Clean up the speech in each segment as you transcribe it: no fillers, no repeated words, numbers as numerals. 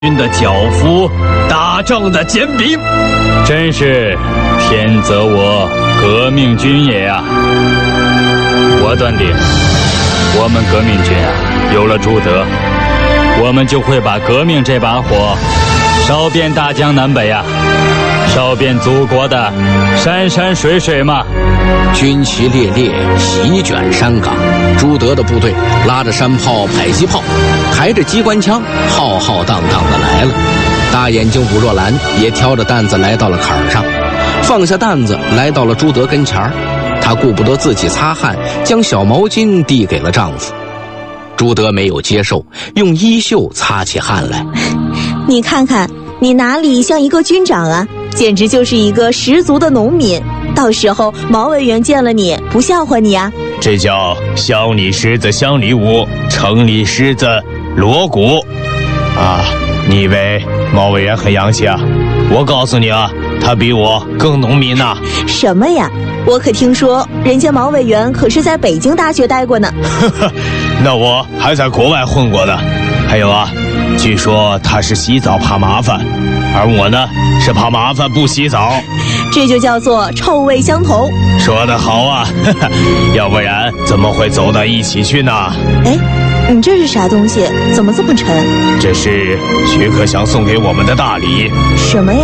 军的脚夫，打仗的简笔， 真是天择我革命军也呀！我断定，我们革命军啊，有了朱德，我们就会把革命这把火烧遍大江南北呀，烧遍祖国的山山水水嘛！ 军旗猎猎，席卷山岗。朱德的部队拉着山炮、迫击炮，抬着机关枪，浩浩荡荡的来了。大眼睛武若兰也挑着担子来到了坎儿上，放下担子来到了朱德跟前儿。她顾不得自己擦汗，将小毛巾递给了丈夫。朱德没有接受，用衣袖擦起汗来。 你看看，你哪里像一个军长啊，简直就是一个十足的农民。到时候毛委员见了你，不笑话你啊？ 这叫乡里狮子乡里舞，城里狮子锣鼓啊！你以为毛委员很洋气啊？我告诉你啊，他比我更农民呐！ 什么呀？我可听说人家毛委员可是在北京大学待过呢。 那我还在国外混过呢。还有啊，据说他是洗澡怕麻烦，而我呢是怕麻烦不洗澡。 这就叫做臭味相投。 说得好啊，要不然怎么会走到一起去呢？ 哎，你这是啥东西？怎么这么沉？ 这是徐克祥送给我们的大礼。 什么呀？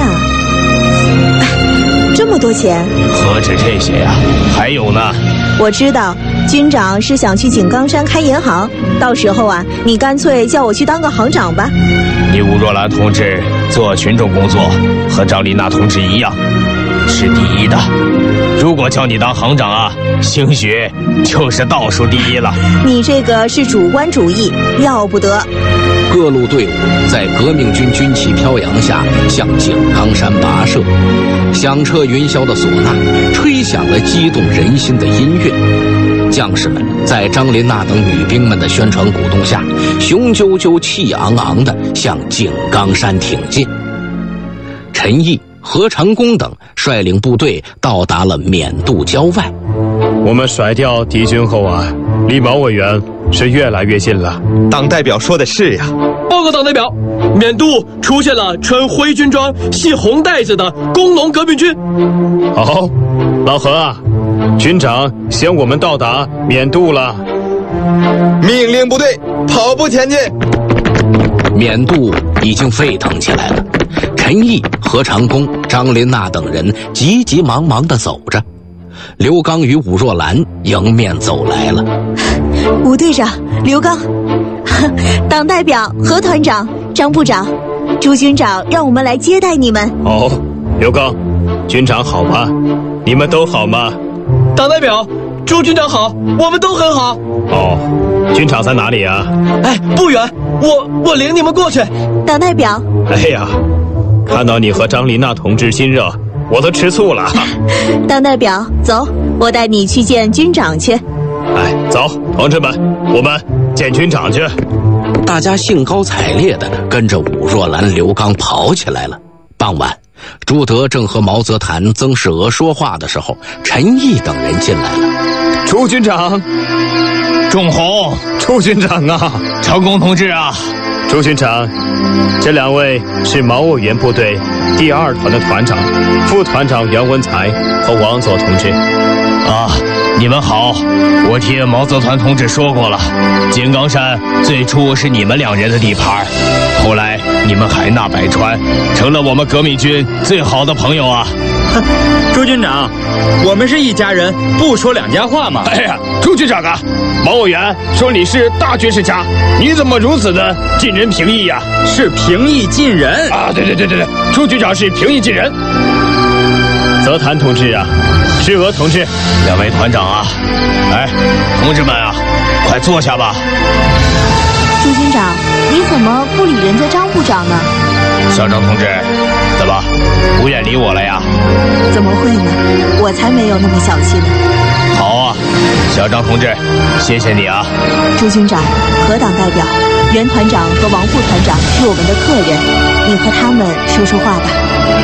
这么多钱？ 何止这些呀，还有呢。 我知道军长是想去井冈山开银行，到时候啊，你干脆叫我去当个行长吧。 你武若兰同志做群众工作和张丽娜同志一样，是第一的。如果叫你当行长啊，兴许就是倒数第一了。 你这个是主观主义，要不得。 各路队伍在革命军军旗飘扬下向井冈山跋涉，响彻云霄的唢呐吹响了激动人心的音乐。将士们在张琳娜等女兵们的宣传鼓动下，雄赳赳气昂昂地向井冈山挺进。陈毅、何长工等率领部队到达了缅渡郊外。 我们甩掉敌军后啊，离毛委员是越来越近了。 党代表说的是呀。 报告党代表，缅渡出现了穿灰军装、系红带子的工农革命军。 好，老何啊，军长先我们到达缅渡了。 命令部队跑步前进。 缅渡已经沸腾起来了，陈毅、何长工、张琳娜等人急急忙忙地走着。刘刚与武若兰迎面走来了。 吴队长、刘刚，党代表何团长、张部长，朱军长让我们来接待你们。 哦，刘刚，军长好吗？你们都好吗？ 党代表，朱军长好，我们都很好。 哦，军长在哪里啊？ 哎，不远，我领你们过去。 党代表， 哎呀，看到你和张琳娜同志亲热，我都吃醋了。 党代表，走，我带你去见军长去。 哎，走，同志们，我们见军长去。 大家兴高采烈地跟着武若兰、刘刚跑起来了。傍晚，朱德正和毛泽谭、曾仕娥说话的时候，陈毅等人进来了。 朱军长， 仲红， 朱军长啊， 成功同志啊， 朱军长，这两位是毛委员部队第2团的团长、副团长袁文才和王佐同志。 啊，你们好！我听毛泽团同志说过了，井冈山最初是你们2人的地盘，后来你们海纳百川，成了我们革命军最好的朋友啊！ 朱军长，我们是一家人，不说两家话嘛。 哎呀，朱军长啊，毛委员说你是大军事家，你怎么如此的尽人平义呀？ 是平易近人啊！对，朱军长是平易近人。泽谭同志啊，仕娥同志， 两位团长啊，哎，同志们啊，快坐下吧。 朱军长，你怎么不理人家张部长呢？ 小张同志，怎么不愿理我了呀？ 怎么会呢？我才没有那么小气呢。 好啊，小张同志，谢谢你啊。 朱军长、何党代表、袁团长和王副团长是我们的客人，你和他们说说话吧。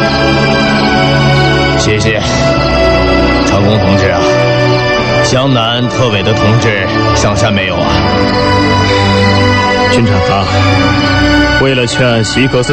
谢谢，成功同志啊。江南特委的同志上山没有啊？ 军长啊，为了劝席格斯